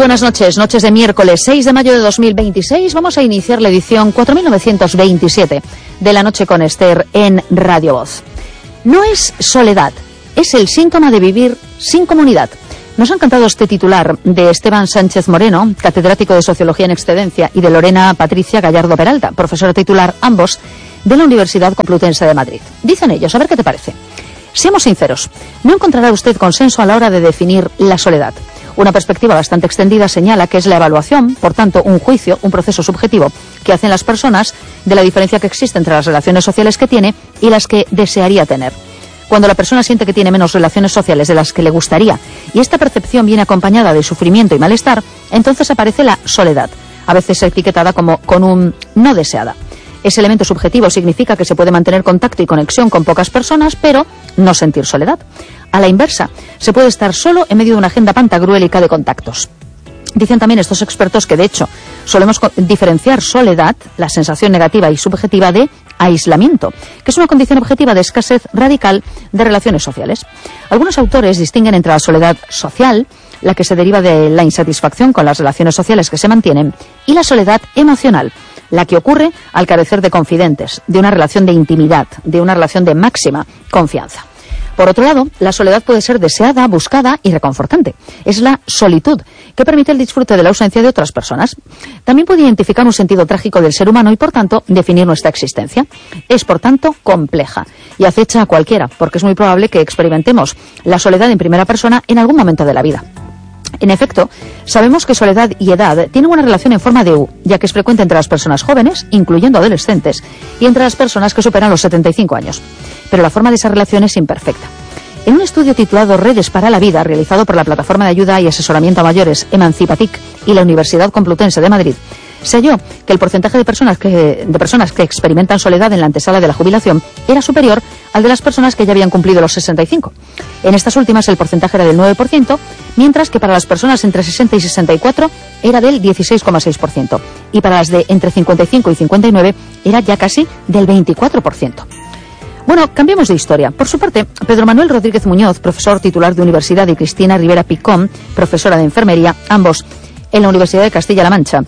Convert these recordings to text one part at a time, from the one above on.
buenas noches. Noches de miércoles 6 de mayo de 2026. Vamos a iniciar la edición 4927 de La Noche con Esther en Radio Voz. No es soledad, es el síntoma de vivir sin comunidad. Nos ha encantado este titular de Esteban Sánchez Moreno, catedrático de Sociología en Excedencia, y de Lorena Patricia Gallardo Peralta, profesora titular ambos de la Universidad Complutense de Madrid. Dicen ellos, a ver qué te parece. Seamos sinceros, no encontrará usted consenso a la hora de definir la soledad. Una perspectiva bastante extendida señala que es la evaluación, por tanto, un juicio, un proceso subjetivo que hacen las personas de la diferencia que existe entre las relaciones sociales que tiene y las que desearía tener. Cuando la persona siente que tiene menos relaciones sociales de las que le gustaría y esta percepción viene acompañada de sufrimiento y malestar, entonces aparece la soledad, a veces etiquetada como con un no deseada. Ese elemento subjetivo significa que se puede mantener contacto y conexión con pocas personas, pero no sentir soledad. A la inversa, se puede estar solo en medio de una agenda pantagruélica de contactos. Dicen también estos expertos que, de hecho, solemos diferenciar soledad, la sensación negativa y subjetiva, de aislamiento, que es una condición objetiva de escasez radical de relaciones sociales. Algunos autores distinguen entre la soledad social, la que se deriva de la insatisfacción con las relaciones sociales que se mantienen, y la soledad emocional, la que ocurre al carecer de confidentes, de una relación de intimidad, de una relación de máxima confianza. Por otro lado, la soledad puede ser deseada, buscada y reconfortante. Es la solitud, que permite el disfrute de la ausencia de otras personas. También puede identificar un sentido trágico del ser humano y, por tanto, definir nuestra existencia. Es, por tanto, compleja y acecha a cualquiera, porque es muy probable que experimentemos la soledad en primera persona en algún momento de la vida. En efecto, sabemos que soledad y edad tienen una relación en forma de U, ya que es frecuente entre las personas jóvenes, incluyendo adolescentes, y entre las personas que superan los 75 años. Pero la forma de esa relación es imperfecta. En un estudio titulado Redes para la Vida, realizado por la Plataforma de Ayuda y Asesoramiento a Mayores Emancipatic y la Universidad Complutense de Madrid, se halló que el porcentaje de personas que experimentan soledad en la antesala de la jubilación era superior al de las personas que ya habían cumplido los 65. En estas últimas el porcentaje era del 9%, mientras que para las personas entre 60 y 64 era del 16,6%, y para las de entre 55 y 59 era ya casi del 24%. Bueno, cambiemos de historia. Por su parte, Pedro Manuel Rodríguez Muñoz, profesor titular de Universidad, y Cristina Rivera Picón, profesora de Enfermería, ambos en la Universidad de Castilla-La Mancha,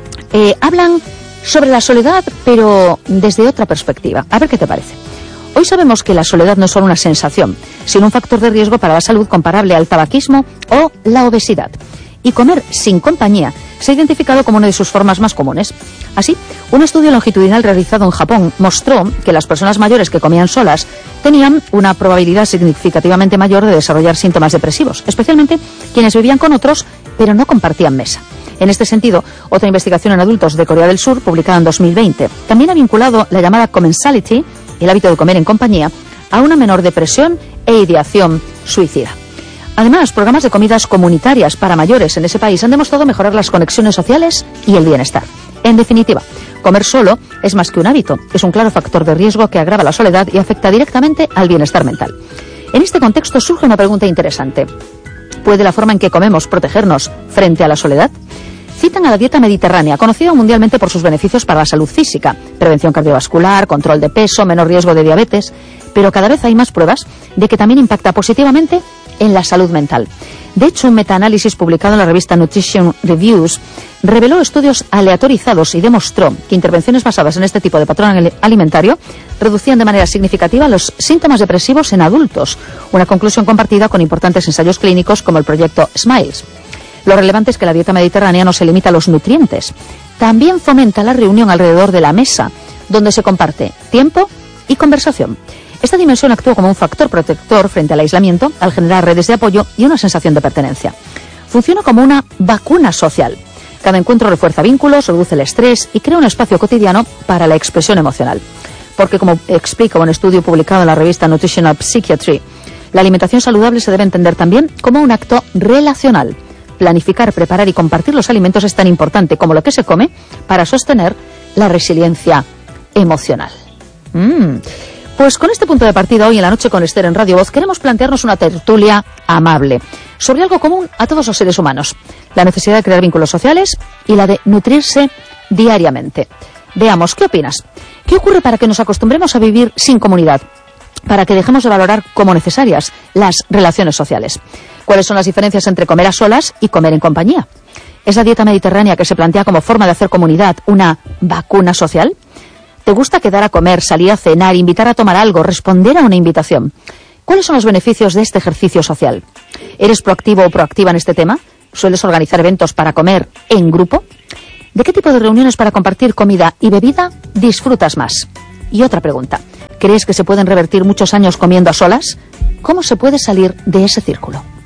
hablan sobre la soledad, pero desde otra perspectiva. A ver qué te parece. Hoy sabemos que la soledad no es solo una sensación, sino un factor de riesgo para la salud comparable al tabaquismo o la obesidad. Y comer sin compañía se ha identificado como una de sus formas más comunes. Así, un estudio longitudinal realizado en Japón mostró que las personas mayores que comían solas tenían una probabilidad significativamente mayor de desarrollar síntomas depresivos, especialmente quienes vivían con otros pero no compartían mesa. En este sentido, otra investigación en adultos de Corea del Sur, publicada en 2020, también ha vinculado la llamada commensality, el hábito de comer en compañía, a una menor depresión e ideación suicida. Además, programas de comidas comunitarias para mayores en ese país han demostrado mejorar las conexiones sociales y el bienestar. En definitiva, comer solo es más que un hábito, es un claro factor de riesgo que agrava la soledad y afecta directamente al bienestar mental. En este contexto surge una pregunta interesante. ¿Puede la forma en que comemos protegernos frente a la soledad? Citan a la dieta mediterránea, conocida mundialmente por sus beneficios para la salud física, prevención cardiovascular, control de peso, menor riesgo de diabetes, pero cada vez hay más pruebas de que también impacta positivamente en la salud mental. De hecho, un metaanálisis publicado en la revista Nutrition Reviews reveló estudios aleatorizados y demostró que intervenciones basadas en este tipo de patrón alimentario reducían de manera significativa los síntomas depresivos en adultos, una conclusión compartida con importantes ensayos clínicos como el proyecto SMILES. Lo relevante es que la dieta mediterránea no se limita a los nutrientes, también fomenta la reunión alrededor de la mesa, donde se comparte tiempo y conversación. Esta dimensión actúa como un factor protector frente al aislamiento al generar redes de apoyo y una sensación de pertenencia. Funciona como una vacuna social. Cada encuentro refuerza vínculos, reduce el estrés y crea un espacio cotidiano para la expresión emocional. Porque, como explica un estudio publicado en la revista Nutritional Psychiatry, la alimentación saludable se debe entender también como un acto relacional. Planificar, preparar y compartir los alimentos es tan importante como lo que se come para sostener la resiliencia emocional. Pues con este punto de partida, hoy en La Noche con Esther en Radio Voz, queremos plantearnos una tertulia amable sobre algo común a todos los seres humanos: la necesidad de crear vínculos sociales y la de nutrirse diariamente. Veamos, ¿qué opinas? ¿Qué ocurre para que nos acostumbremos a vivir sin comunidad? Para que dejemos de valorar como necesarias las relaciones sociales. ¿Cuáles son las diferencias entre comer a solas y comer en compañía? Esa dieta mediterránea que se plantea como forma de hacer comunidad, una vacuna social. ¿Te gusta quedar a comer, salir a cenar, invitar a tomar algo, responder a una invitación? ¿Cuáles son los beneficios de este ejercicio social? ¿Eres proactivo o proactiva en este tema? ¿Sueles organizar eventos para comer en grupo? ¿De qué tipo de reuniones para compartir comida y bebida disfrutas más? Y otra pregunta. ¿Crees que se pueden revertir muchos años comiendo a solas? ¿Cómo se puede salir de ese círculo?